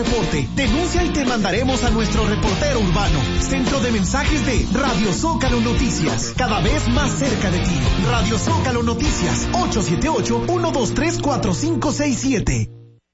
reporte. Denuncia y te mandaremos a nuestro reportero urbano. Centro de mensajes de Radio Zócalo Noticias. Cada vez más cerca de ti. Radio Zócalo Noticias. 878-123-4567.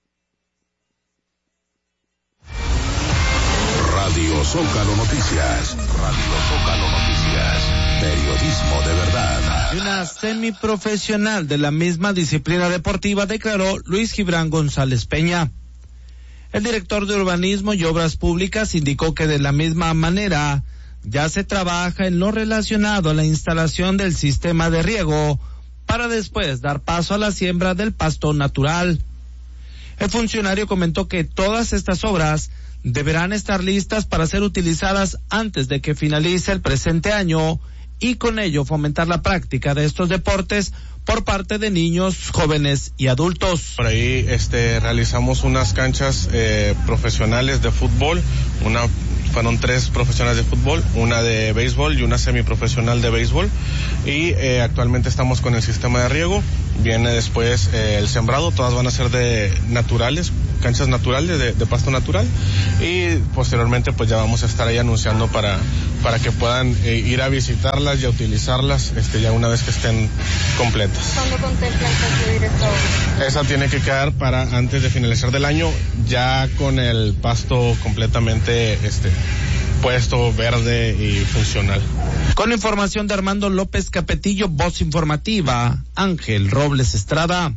Radio Zócalo Noticias. Radio Zócalo Noticias. Periodismo de verdad. Una semiprofesional de la misma disciplina deportiva, declaró Luis Gibran González Peña. El director de Urbanismo y Obras Públicas indicó que de la misma manera ya se trabaja en lo relacionado a la instalación del sistema de riego para después dar paso a la siembra del pasto natural. El funcionario comentó que todas estas obras deberán estar listas para ser utilizadas antes de que finalice el presente año y con ello fomentar la práctica de estos deportes por parte de niños, jóvenes y adultos. Por ahí realizamos unas canchas profesionales de fútbol, fueron 3 profesionales de fútbol, una de béisbol y una semiprofesional de béisbol, y actualmente estamos con el sistema de riego. Viene después el sembrado, todas van a ser de naturales, canchas naturales de pasto natural, y posteriormente pues ya vamos a estar ahí anunciando para que puedan ir a visitarlas y a utilizarlas ya una vez que estén completas. ¿Cuándo contemplan concluir esta obra? Esa tiene que quedar para antes de finalizar del año, ya con el pasto completamente puesto, verde y funcional. Con información de Armando López Capetillo, Voz Informativa, Ángel Robles Estrada.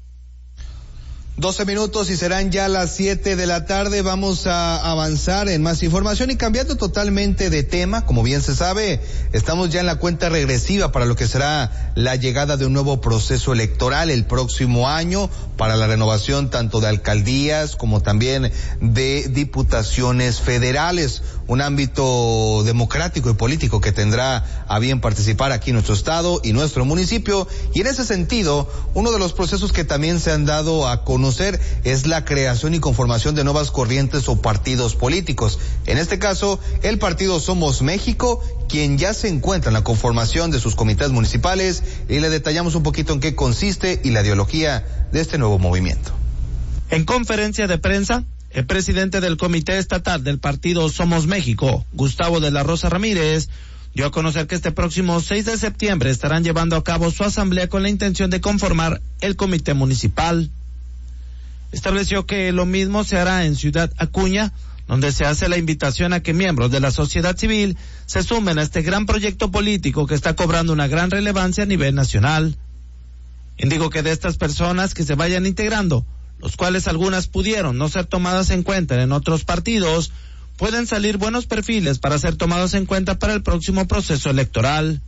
12 minutos y serán ya las 7 de la tarde. Vamos a avanzar en más información y cambiando totalmente de tema. Como bien se sabe, estamos ya en la cuenta regresiva para lo que será la llegada de un nuevo proceso electoral el próximo año para la renovación tanto de alcaldías como también de diputaciones federales. Un ámbito democrático y político que tendrá a bien participar aquí nuestro estado y nuestro municipio. Y en ese sentido, uno de los procesos que también se han dado a conocer es la creación y conformación de nuevas corrientes o partidos políticos. En este caso, el partido Somos México, quien ya se encuentra en la conformación de sus comités municipales, y le detallamos un poquito en qué consiste y la ideología de este nuevo movimiento. En conferencia de prensa, el presidente del Comité Estatal del Partido Somos México, Gustavo de la Rosa Ramírez, dio a conocer que este próximo 6 de septiembre estarán llevando a cabo su asamblea con la intención de conformar el comité municipal. Estableció que lo mismo se hará en Ciudad Acuña, donde se hace la invitación a que miembros de la sociedad civil se sumen a este gran proyecto político que está cobrando una gran relevancia a nivel nacional. Indicó que de estas personas que se vayan integrando, los cuales algunas pudieron no ser tomadas en cuenta en otros partidos, pueden salir buenos perfiles para ser tomados en cuenta para el próximo proceso electoral.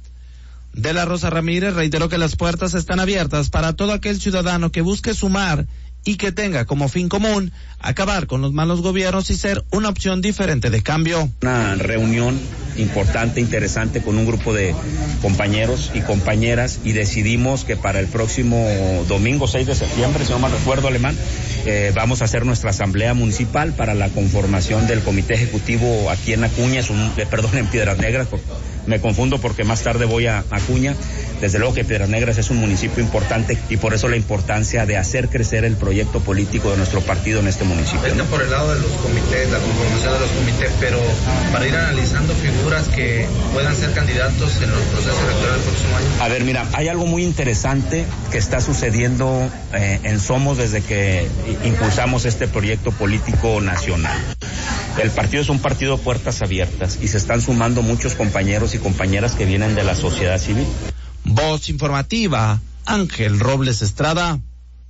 De la Rosa Ramírez reiteró que las puertas están abiertas para todo aquel ciudadano que busque sumar y que tenga como fin común acabar con los malos gobiernos y ser una opción diferente de cambio. Una reunión importante, interesante, con un grupo de compañeros y compañeras, y decidimos que para el próximo domingo 6 de septiembre, si no mal recuerdo, Alemán, vamos a hacer nuestra asamblea municipal para la conformación del comité ejecutivo aquí en Acuña, en Piedras Negras, me confundo porque más tarde voy a Acuña. Desde luego que Piedras Negras es un municipio importante y por eso la importancia de hacer crecer el proyecto político de nuestro partido en este municipio. Está por el lado de los comités, la conformación de los comités, pero para ir analizando figuras que puedan ser candidatos en los procesos electorales del próximo año. A ver, mira, hay algo muy interesante que está sucediendo en Somos desde que impulsamos este proyecto político nacional. El partido es un partido de puertas abiertas y se están sumando muchos compañeros y compañeras que vienen de la sociedad civil. Voz Informativa, Ángel Robles Estrada.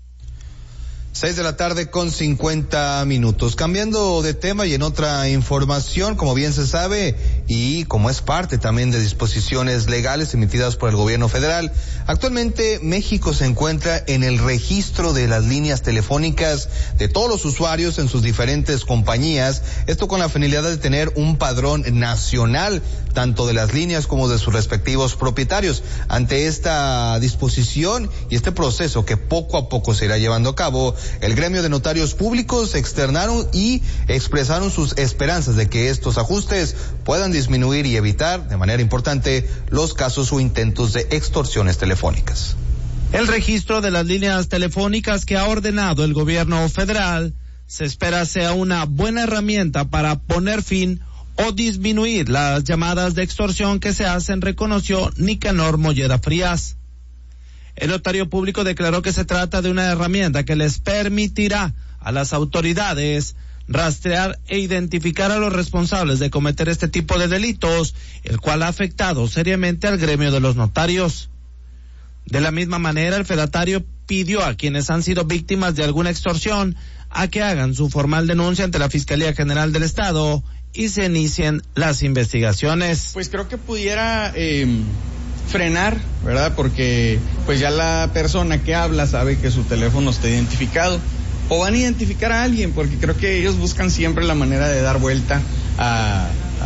6 de la tarde con 50 minutos. Cambiando de tema y en otra información, como bien se sabe, y como es parte también de disposiciones legales emitidas por el gobierno federal, actualmente México se encuentra en el registro de las líneas telefónicas de todos los usuarios en sus diferentes compañías, esto con la finalidad de tener un padrón nacional, tanto de las líneas como de sus respectivos propietarios. Ante esta disposición y este proceso que poco a poco se irá llevando a cabo, el gremio de notarios públicos externaron y expresaron sus esperanzas de que estos ajustes puedan disminuir y evitar de manera importante los casos o intentos de extorsiones telefónicas. El registro de las líneas telefónicas que ha ordenado el gobierno federal se espera sea una buena herramienta para poner fin o disminuir las llamadas de extorsión que se hacen, reconoció Nicanor Molleda Frías. El notario público declaró que se trata de una herramienta que les permitirá a las autoridades rastrear e identificar a los responsables de cometer este tipo de delitos, el cual ha afectado seriamente al gremio de los notarios. De la misma manera, el fedatario pidió a quienes han sido víctimas de alguna extorsión a que hagan su formal denuncia ante la Fiscalía General del Estado y se inicien las investigaciones. Pues creo que pudiera frenar, ¿verdad? Porque pues ya la persona que habla sabe que su teléfono está identificado, o van a identificar a alguien, porque creo que ellos buscan siempre la manera de dar vuelta a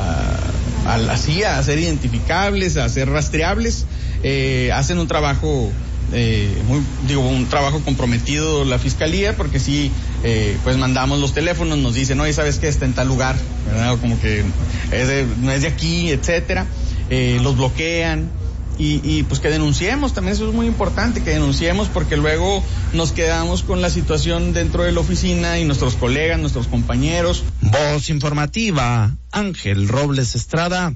ser identificables, a ser rastreables. Hacen un trabajo un trabajo comprometido la Fiscalía, porque sí, pues mandamos los teléfonos, nos dicen, oye, ¿sabes qué? Está en tal lugar, ¿verdad? O como que no es de aquí, etcétera. Los bloquean y pues que denunciemos, también eso es muy importante, que denunciemos, porque luego nos quedamos con la situación dentro de la oficina y nuestros colegas, nuestros compañeros. Voz informativa, Ángel Robles Estrada.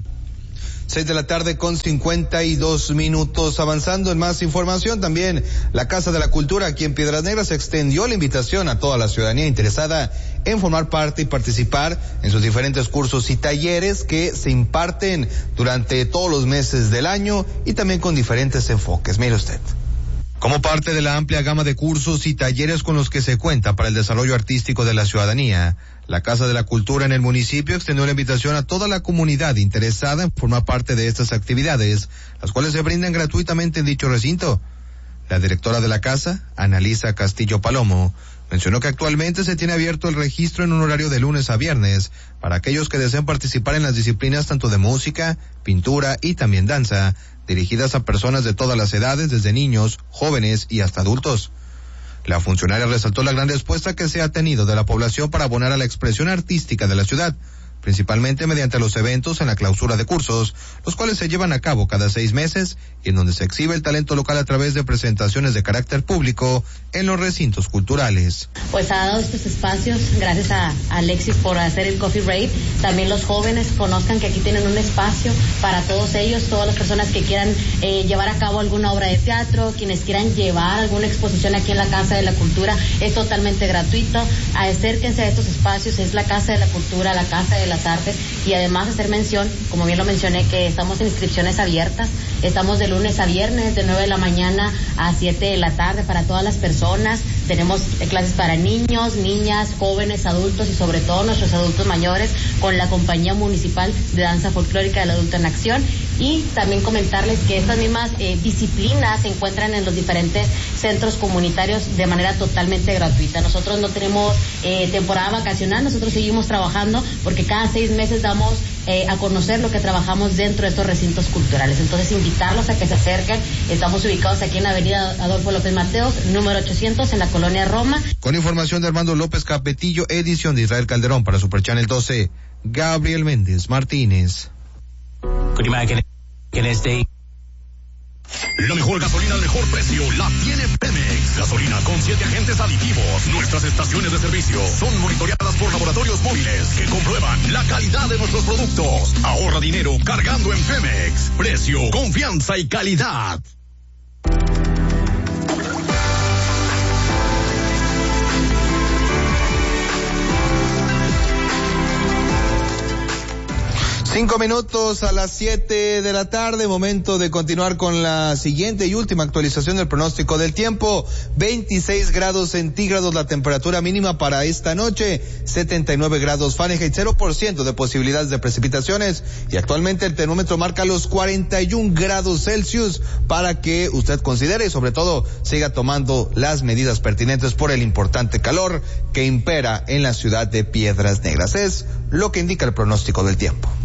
6:52 p.m. Avanzando en más información, también la Casa de la Cultura aquí en Piedras Negras extendió la invitación a toda la ciudadanía interesada en formar parte y participar en sus diferentes cursos y talleres que se imparten durante todos los meses del año y también con diferentes enfoques. Mire usted. Como parte de la amplia gama de cursos y talleres con los que se cuenta para el desarrollo artístico de la ciudadanía, la Casa de la Cultura en el municipio extendió la invitación a toda la comunidad interesada en formar parte de estas actividades, las cuales se brindan gratuitamente en dicho recinto. La directora de la casa, Analisa Castillo Palomo, mencionó que actualmente se tiene abierto el registro en un horario de lunes a viernes para aquellos que deseen participar en las disciplinas tanto de música, pintura y también danza, dirigidas a personas de todas las edades, desde niños, jóvenes y hasta adultos. La funcionaria resaltó la gran respuesta que se ha tenido de la población para abonar a la expresión artística de la ciudad, principalmente mediante los eventos en la clausura de cursos, los cuales se llevan a cabo cada 6 meses y en donde se exhibe el talento local a través de presentaciones de carácter público en los recintos culturales. Pues ha dado estos espacios, gracias a Alexis por hacer el Coffee Break. También los jóvenes conozcan que aquí tienen un espacio para todos ellos, todas las personas que quieran llevar a cabo alguna obra de teatro, quienes quieran llevar alguna exposición aquí en la Casa de la Cultura, es totalmente gratuito. Acérquense a estos espacios, es la Casa de la Cultura, la Casa de las Artes, y además hacer mención, como bien lo mencioné, que estamos en inscripciones abiertas, estamos de lunes a viernes de 9 de la mañana a 7 de la tarde para todas las personas. Tenemos clases para niños, niñas, jóvenes, adultos y sobre todo nuestros adultos mayores, con la Compañía Municipal de Danza Folclórica del Adulto en Acción. Y también comentarles que estas mismas disciplinas se encuentran en los diferentes centros comunitarios de manera totalmente gratuita. Nosotros no tenemos temporada vacacional, nosotros seguimos trabajando porque cada 6 meses damos a conocer lo que trabajamos dentro de estos recintos culturales. Entonces, invitarlos a que se acerquen. Estamos ubicados aquí en la avenida Adolfo López Mateos, número 800, en la colonia Roma. Con información de Armando López Capetillo, edición de Israel Calderón para Super Channel 12, Gabriel Méndez Martínez. La mejor gasolina al mejor precio la tiene Pemex. Gasolina con 7 agentes aditivos. Nuestras estaciones de servicio son monitoreadas por laboratorios móviles que comprueban la calidad de nuestros productos. Ahorra dinero cargando en Pemex. Precio, confianza y calidad. Cinco minutos a las 7 de la tarde, momento de continuar con la siguiente y última actualización del pronóstico del tiempo. 26 grados centígrados la temperatura mínima para esta noche, 79 grados Fahrenheit, 0% de posibilidades de precipitaciones, y actualmente el termómetro marca los 41 grados Celsius para que usted considere y sobre todo siga tomando las medidas pertinentes por el importante calor que impera en la ciudad de Piedras Negras. Es lo que indica el pronóstico del tiempo.